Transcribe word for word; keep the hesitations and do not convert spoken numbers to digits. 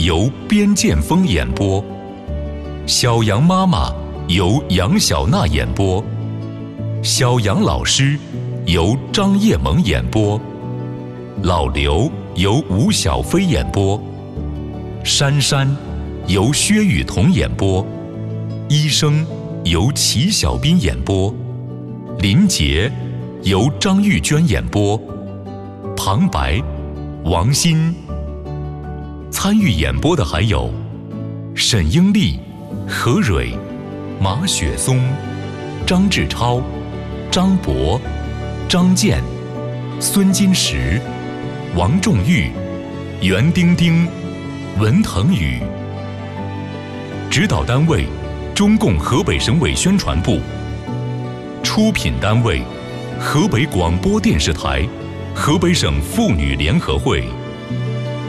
由边建峰演播，小杨妈妈由杨小娜演播，小杨老师由张叶萌演播，老刘由吴小飞演播，珊珊由薛雨桐演播，医生由齐小斌演播，林杰由张玉娟演播，旁白王鑫。参与演播的还有沈英丽、何蕊、马雪松、张志超、张博、张健、孙金石、王仲玉、袁丁丁、文腾宇。指导单位中共河北省委宣传部。出品单位河北广播电视台、河北省妇女联合会。